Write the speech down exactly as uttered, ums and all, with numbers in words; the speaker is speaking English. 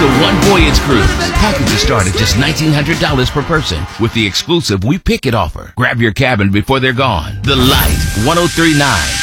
the One Voyage Cruise. Packages start at just nineteen hundred dollars per person with the exclusive We Pick It offer. Grab your cabin before they're gone. The Light, one oh three point nine